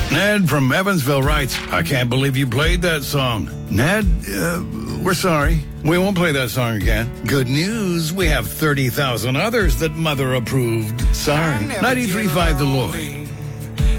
Ned from Evansville writes, I can't believe you played that song. Ned, we're sorry. We won't play that song again. Good news, we have 30,000 others that Mother approved. Sorry. 93.5 The Lloyd.